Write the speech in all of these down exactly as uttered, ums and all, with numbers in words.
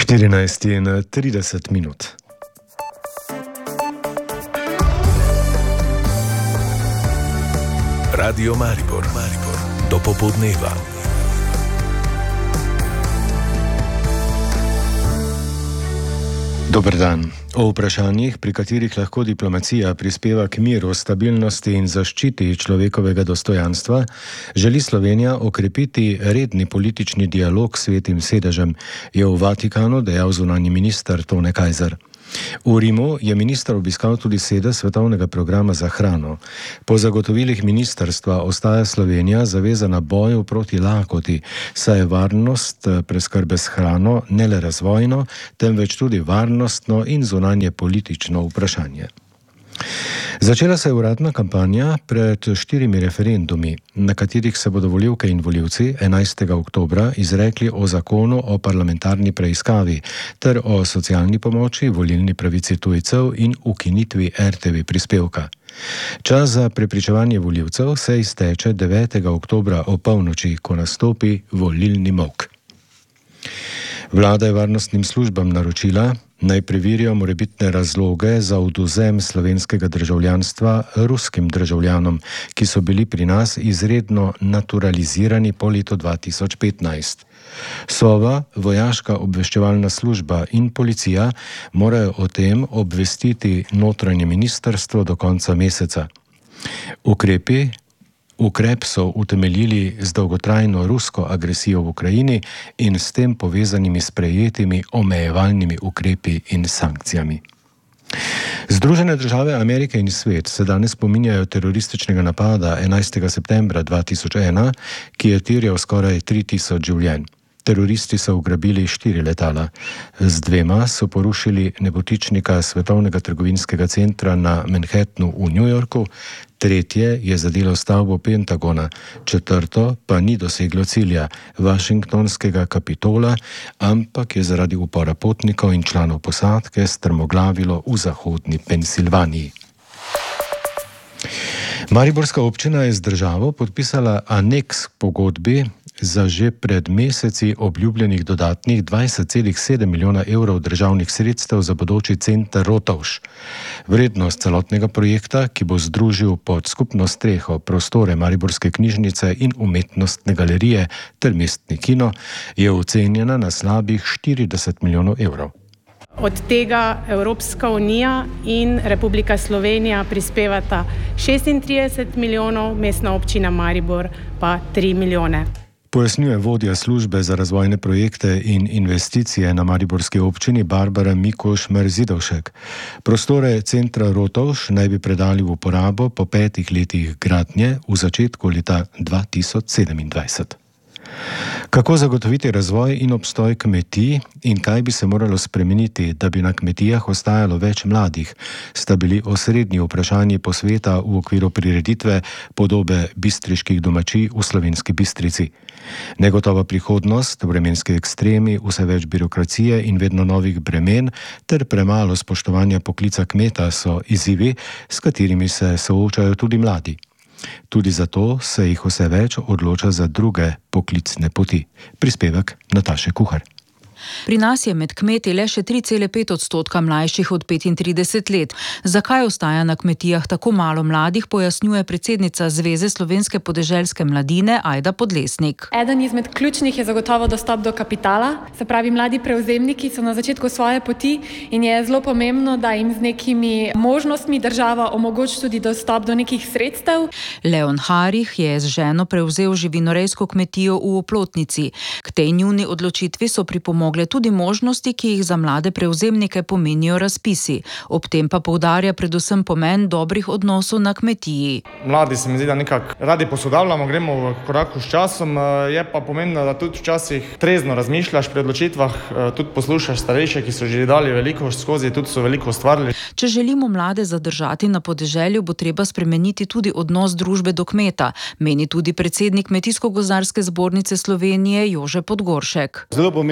štirinajst in trideset minut. Radio Maribor, Maribor, do popoldneva. Dober dan. O vprašanjih, pri katerih lahko diplomacija prispeva k miru, stabilnosti in zaščiti človekovega dostojanstva, želi Slovenija okrepiti redni politični dialog s Svetim sedežem, je v Vatikanu dejal zunanji minister Tone Kajzer. V Rimu je minister obiskal tudi sedež svetovnega programa za hrano. Po zagotovilih ministrstva ostaja Slovenija zavezana boju proti lakoti, saj je varnost preskrbe s hrano ne le razvojno, temveč tudi varnostno in zunanje politično vprašanje. Začela se je uradna kampanja pred štirimi referendumi, na katerih se bodo volivke in volivci enajstega oktobra izrekli o zakonu o parlamentarni preiskavi ter o socialni pomoči, volilni pravici tujcev in ukinitvi er te ve prispevka. Čas za prepričevanje volivcev se izteče devetega oktobra o polnoči, ko nastopi volilni molk. Vlada je varnostnim službam naročila, naj preverijo morebitne razloge za odvzem slovenskega državljanstva ruskim državljanom, ki so bili pri nas izredno naturalizirani po letu dva tisoč petnajst. Sova, vojaška obveščevalna služba in policija morajo o tem obvestiti notranje ministrstvo do konca meseca. Ukrepi Ukrep so utemeljili z dolgotrajno rusko agresijo v Ukrajini in s tem povezanimi sprejetimi omejevalnimi ukrepi in sankcijami. Združene države Amerike in svet se danes spominjajo terorističnega napada enajstega septembra dva tisoč ena, ki je terjal skoraj tri tisoč življenj. Teroristi so ugrabili štiri letala. Z dvema so porušili nebotičnika Svetovnega trgovinskega centra na Manhattnu v New Yorku, tretje je zadelo stavbo Pentagona, četrto pa ni doseglo cilja, Washingtonskega kapitola, ampak je zaradi upora potnikov in članov posadke strmoglavilo v zahodni Pensilvaniji. Mariborska občina je z državo podpisala aneks k pogodbi za že pred meseci obljubljenih dodatnih dvajset celih sedem milijona evrov državnih sredstev za bodoči center Rotovž. Vrednost celotnega projekta, ki bo združil pod skupno streho prostore Mariborske knjižnice in umetnostne galerije ter mestni kino, je ocenjena na slabih štirideset milijonov evrov. Od tega Evropska unija in Republika Slovenija prispevata šestintrideset milijonov, mestna občina Maribor pa tri milijone. Pojasnjuje vodja službe za razvojne projekte in investicije na mariborski občini Barbara Mikuš-Merzidovšek. Prostore centra Rotovž naj bi predali v uporabo po petih letih gradnje v začetku leta dva tisoč sedemindvajset. Kako zagotoviti razvoj in obstoj kmetij in kaj bi se moralo spremeniti, da bi na kmetijah ostajalo več mladih, sta bili osrednji vprašanji posveta v okviru prireditve Podobe bistriških domačij v Slovenski Bistrici. Negotova prihodnost, vremenski ekstremi, vse več birokracije in vedno novih bremen ter premalo spoštovanja poklica kmeta so izzivi, s katerimi se soočajo tudi mladi. Tudi zato se jih vse več odloča za druge poklicne poti. Prispevek Nataše Kuhar. Pri nas je med kmeti le še tri cele pet odstotka mlajših od petintrideset let. Zakaj ostaja na kmetijah tako malo mladih, pojasnjuje predsednica Zveze slovenske podeželske mladine Ajda Podlesnik. Eden izmed ključnih je zagotovo dostop do kapitala, se pravi mladi prevzemniki so na začetku svoje poti in je zelo pomembno, da jim z nekimi možnostmi država omogoči tudi dostop do nekih sredstev. Leon Harih je z ženo prevzel živinorejsko kmetijo v Oplotnici. K tej njuni odločitvi so pripomogle tudi možnosti, ki jih za mlade prevzemnike pomenijo razpisi. Ob tem pa poudarja predvsem pomen dobrih odnosov na kmetiji. Mladi se mi zdi, da nekako radi posodabljamo, gremo v koraku s časom, je pa pomembno, da tudi včasih trezno razmišljaš pri odločitvah, tudi poslušaš starejše, ki so že dali veliko skozi, tudi so veliko ustvarili. Če želimo mlade zadržati na podeželju, bo treba spremeniti tudi odnos družbe do kmeta, meni tudi predsednik Kmetijsko-gozdarske zbornice Slovenije Jože Podgoršek. Zelo pomembno je,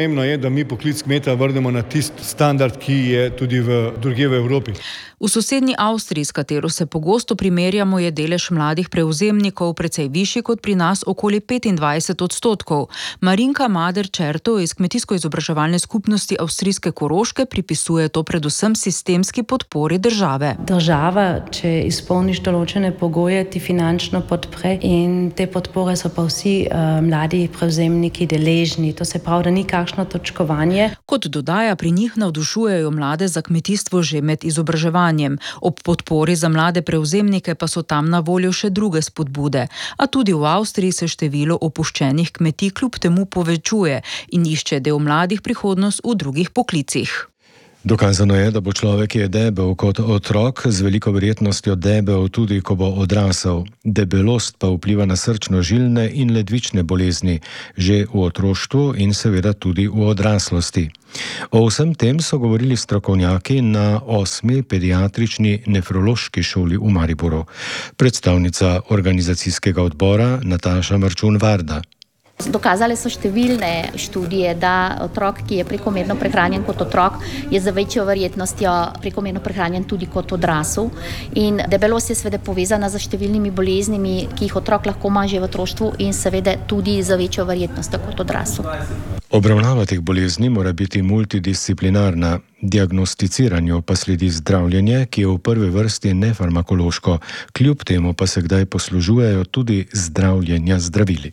da mi poklic kmeta vrnemo na tisti standard, ki je tudi v drugje v Evropi. V sosednji Avstriji, s katero se pogosto primerjamo, je delež mladih prevzemnikov precej višji kot pri nas, okoli petindvajset odstotkov. Marinka Mader-Čertov iz Kmetijsko-izobraževalne skupnosti avstrijske Koroške pripisuje to predvsem sistemski podpori države. Država, če izpolniš določene pogoje, ti finančno podpre in te podpore so pa vsi uh, mladi prevzemniki deležni. To se pravi, da ni kakšno točkovanje. Kot dodaja, pri njih navdušujejo mlade za kmetijstvo že med izobraževanjem. Ob podpori za mlade prevzemnike pa so tam na voljo še druge spodbude. A tudi v Avstriji se število opuščenih kmetij kljub temu povečuje in išče del mladih prihodnost v drugih poklicih. Dokazano je, da bo človek, ki je debel kot otrok, z veliko verjetnostjo debel tudi, ko bo odrasel. Debelost pa vpliva na srčno-žilne in ledvične bolezni, že v otroštvu in seveda tudi v odraslosti. O vsem tem so govorili strokovnjaki na osmi pediatrični nefrološki šoli v Mariboru. Predstavnica organizacijskega odbora Nataša Marčun-Varda. Dokazale so številne študije, da otrok, ki je prekomerno prehranjen kot otrok, je za večjo verjetnostjo prekomerno prehranjen tudi kot odrasel. In debelost je seveda povezana z številnimi boleznimi, ki jih otrok lahko ima že v otroštvu in seveda tudi za večjo verjetnostjo kot odrasel. Obravnava teh bolezni mora biti multidisciplinarna. Diagnosticiranju pa sledi zdravljenje, ki je v prvi vrsti nefarmakološko, kljub temu pa se kdaj poslužujejo tudi zdravljenja zdravili.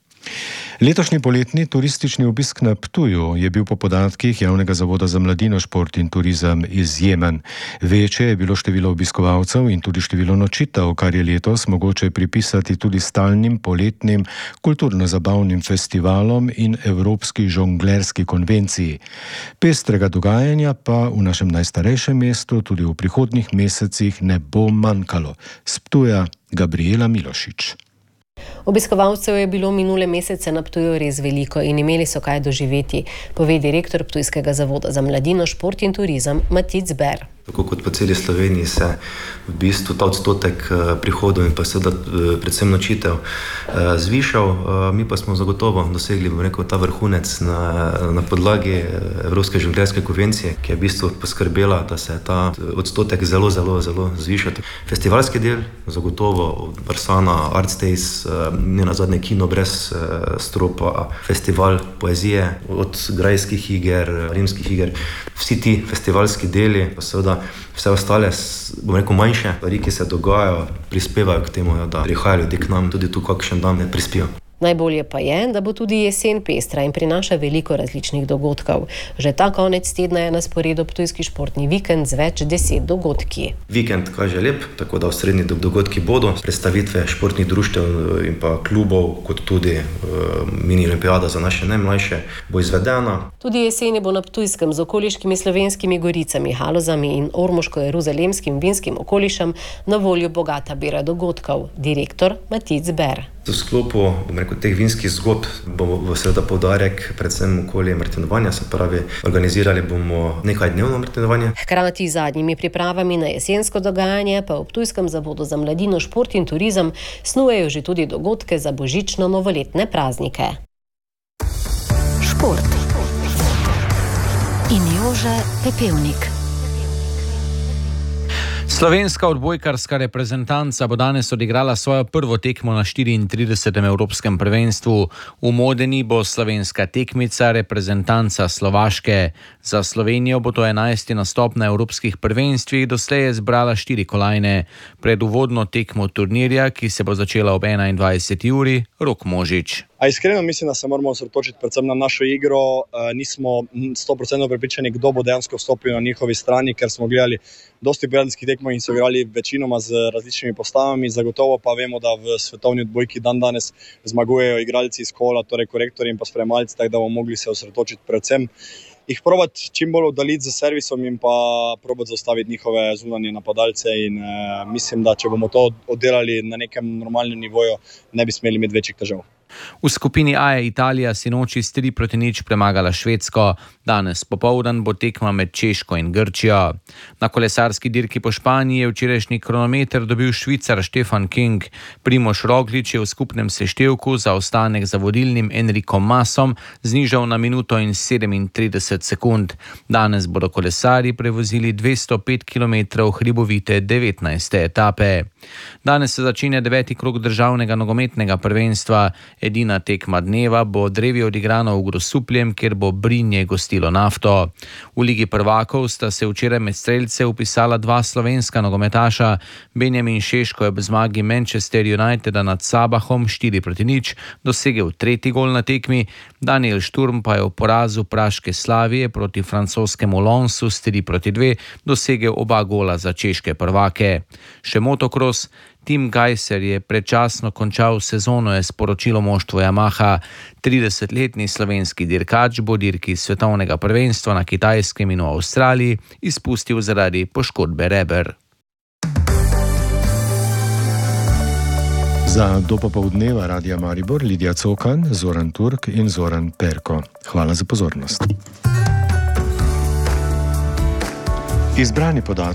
Letošnji poletni turistični obisk na Ptuju je bil po podatkih Javnega zavoda za mladino, šport in turizem izjemen. Večje je bilo število obiskovalcev in tudi število nočitev, kar je letos mogoče pripisati tudi stalnim poletnim kulturno-zabavnim festivalom in Evropski žonglerski konvenciji. Pestrega dogajanja pa v našem najstarejšem mestu tudi v prihodnjih mesecih ne bo manjkalo. S Ptuja Gabriela Milošič. Obiskovalcev je bilo minule mesece na Ptuju res veliko in imeli so kaj doživeti, pove direktor Ptujskega zavoda za mladino, šport in turizem Matic Ber. Tako kot po celi Sloveniji se v bistvu ta odstotek prihodov in pa seveda predvsem nočitev zvišal. Mi pa smo zagotovo dosegli, bom rekel, ta vrhunec na, na podlagi Evropske žonglerske konvencije, ki je v bistvu poskrbela, da se ta odstotek zelo, zelo, zelo zvišal. Festivalski del, zagotovo Barsana, Arts Days, ne nazadnje kino brez stropa, festival poezije, od grajskih iger, rimskih iger, vsi ti festivalski deli, pa seveda vse ostale, bom rekel, manjše stvari, ki se dogajajo, prispevajo k temu, da prihajajo ljudje k nam, tudi tu kakšen dan ne prispijo. Najbolje pa je, da bo tudi jesen pestra in prinaša veliko različnih dogodkov. Že ta konec tedna je na sporedu Ptujski športni vikend z več deset dogodki. Vikend kaže lep, tako da osrednji dogodki bodo predstavitve športnih društev in pa klubov, kot tudi uh, mini olimpijada za naše najmlajše bo izvedena. Tudi jeseni bo na Ptujskem z okoliškimi Slovenskimi goricami, Halozami in ormoško-jeruzalemskim vinskim okolišem na voljo bogata bera dogodkov. Direktor Matic Ber. V sklopu, bom rekel, teh vinskih zgodb bomo seveda poudarek predvsem okolje martinovanja, se pravi, organizirali bomo nekaj dnevno martinovanje. Hkrati z zadnjimi pripravami na jesensko dogajanje pa v Ptujskem zavodu za mladino, šport in turizem snujejo že tudi dogodke za božično-novoletne praznike. Šport in Jože Pepevnik. Slovenska odbojkarska reprezentanca bo danes odigrala svojo prvo tekmo na štiriintridesetem Evropskem prvenstvu. V Modeni bo slovenska tekmica reprezentanca Slovaške. Za Slovenijo bo to enajsti nastop na Evropskih prvenstvih, doslej je zbrala štiri kolajne. Pred uvodno tekmo turnirja, ki se bo začela ob enaindvajseti uri, Rok Možič. A iskreno mislim, da se moramo osredotočiti predvsem na našo igro. Nismo sto procentno prepričani, kdo bo dejansko vstopil na njihovi strani, ker smo gledali dosti prijateljskih tekmov in so igrali večinoma z različnimi postavami. Zagotovo pa vemo, da v svetovni odbojki dan danes zmagujejo igralci iz kola, torej korektorji in pa spremljalci, tako da bomo mogli se osredotočiti predvsem jih probati čim bolj oddaliti z servisom in pa probati zaustaviti njihove zunanje napadalce in eh, mislim, da če bomo to oddelali na nekem normalnem nivoju, ne bi smeli imeti večjih težav. V skupini A je Italija sinoči s tri proti nič premagala Švedsko, danes popoldan bo tekma med Češko in Grčijo. Na kolesarski dirki po Španiji je včerajšnji kronometer dobil Švicar Stefan King. Primož Roglič je v skupnem seštevku zaostanek za vodilnim Enrikom Masom znižal na minuto in sedemintrideset sekund. Danes bodo kolesarji prevozili dvesto pet kilometrov hribovite devetnajste etape. Danes se začenja deveti krog državnega nogometnega prvenstva. Edina tekma dneva bo drevi odigrano v Grosupljem, kjer bo Brinje gostilo Nafto. V Ligi prvakov sta se včeraj med strelce upisala dva slovenska nogometaša. Benjamin Šeško je ob zmagi Manchester Uniteda nad Sabahom štiri proti nič dosegel tretji gol na tekmi, Daniel Šturm pa je v porazu praške Slavije proti francoskemu Lonsu s tri proti dve dosegel oba gola za češke prvake. Še motokros. Tim Gajser je predčasno končal sezono, je sporočilo moštvo Yamaha. tridesetletni slovenski dirkač bo dirki svetovnega prvenstva na Kitajskem in v Avstraliji izpustil zaradi poškodbe reber. Za dopopoldneva Radia Maribor Lidija Cokan, Zoran Turk in Zoran Perko. Hvala za pozornost. Izbrani podatki